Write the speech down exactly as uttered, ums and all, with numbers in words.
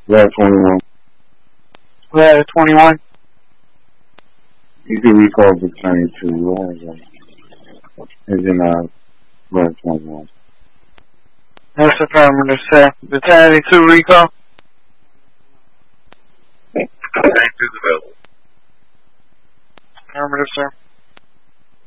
Ladder twenty-one. Ladder twenty-one. You can recall the twenty-two. Is in uh, Ladder twenty-one. That's affirmative, sir. Battalion two recall. Thank you, available. Affirmative, sir.